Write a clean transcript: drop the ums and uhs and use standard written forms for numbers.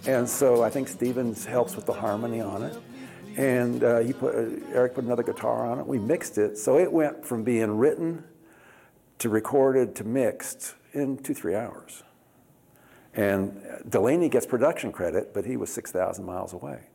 And so I think Stevens helps with the harmony on it. And Eric put another guitar on it. We mixed it. So it went from being written to recorded to mixed in 2-3 hours. And Delaney gets production credit, but he was 6,000 miles away.